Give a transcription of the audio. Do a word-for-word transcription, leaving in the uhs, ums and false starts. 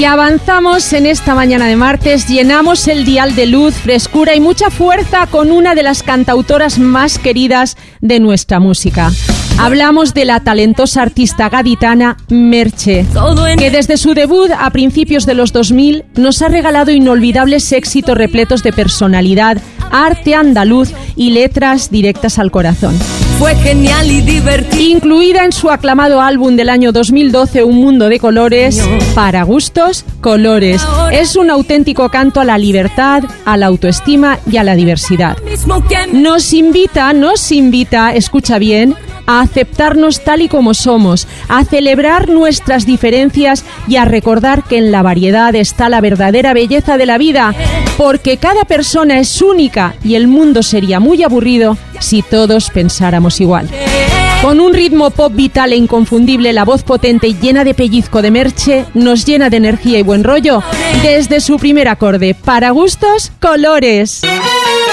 Y avanzamos en esta mañana de martes, llenamos el dial de luz, frescura y mucha fuerza con una de las cantautoras más queridas de nuestra música. Hablamos de la talentosa artista gaditana Merche, que desde su debut a principios de los dos mil nos ha regalado inolvidables éxitos repletos de personalidad, arte andaluz y letras directas al corazón. Fue genial y divertido. Incluida en su aclamado álbum del año dos mil doce, Un mundo de colores, para gustos, colores. Es un auténtico canto a la libertad, a la autoestima y a la diversidad. Nos invita, nos invita, escucha bien, a aceptarnos tal y como somos, a celebrar nuestras diferencias y a recordar que en la variedad está la verdadera belleza de la vida, porque cada persona es única y el mundo sería muy aburrido si todos pensáramos igual. Con un ritmo pop vital e inconfundible, la voz potente y llena de pellizco de Merche nos llena de energía y buen rollo desde su primer acorde. Para gustos, colores.